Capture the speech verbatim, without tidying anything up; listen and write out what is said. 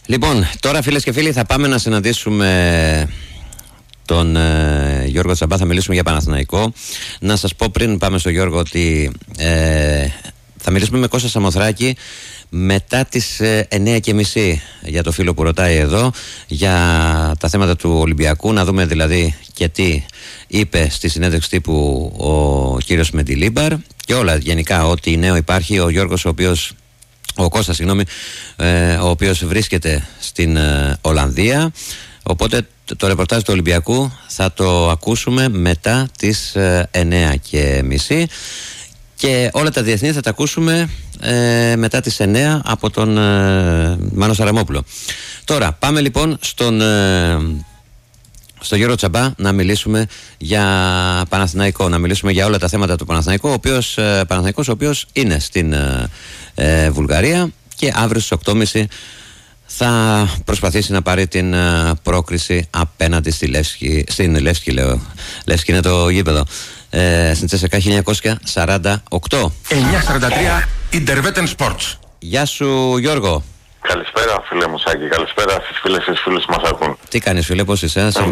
Λοιπόν, τώρα φίλες και φίλοι θα πάμε να συναντήσουμε τον ε, Γιώργο Τσαμπά, θα μιλήσουμε για Παναθηναϊκό. Να σας πω πριν πάμε στο Γιώργο ότι ε, θα μιλήσουμε με Κώστα Σαμοθράκη μετά τις ε, εννιά και μισή για το φίλο που ρωτάει εδώ για τα θέματα του Ολυμπιακού, να δούμε δηλαδή και τι είπε στη συνέντευξη τύπου ο κύριος Μεντιλίμπαρ και όλα γενικά ό,τι νέο υπάρχει. Ο Γιώργος ο οποίος Ο Κώστας, συγγνώμη, ε, ο οποίος βρίσκεται στην ε, Ολλανδία. Οπότε το, το ρεπορτάζ του Ολυμπιακού θα το ακούσουμε μετά τις ε, εννιά και μισή και όλα τα διεθνή θα τα ακούσουμε ε, μετά τις εννιά από τον ε, Μάνο Σαραμόπουλο. Τώρα πάμε λοιπόν στον... Ε, στο Γιώργο Τσαμπά να μιλήσουμε για Παναθηναϊκό, να μιλήσουμε για όλα τα θέματα του Παναθηναϊκού, ο οποίος, ε, Παναθηναϊκός ο οποίος είναι στην ε, ε, Βουλγαρία και αύριο στις οκτώ και μισή θα προσπαθήσει να πάρει την ε, πρόκριση απέναντι στη Λεύσκη, στην Λεύσκη λέω, Λεύσκη είναι το γήπεδο, ε, στην Τσέσσεκα χίλια εννιακόσια σαράντα οκτώ. εννιακόσια σαράντα τρία Intervetten Sports. Γεια σου Γιώργο. Καλησπέρα φίλε μου Σάκη, καλησπέρα στις φίλες και στους φίλους που μας ακούν. Τι κάνεις φίλε, πώς είσαι?